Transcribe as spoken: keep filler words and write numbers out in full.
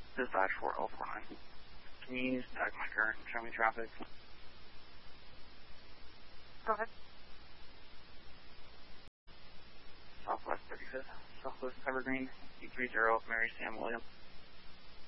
Dispatch four oh four nine. Can you use Tag Marker and show me traffic? Go ahead. Southwest thirty-fifth, Southwest Evergreen, E three zero, Mary Sam Williams.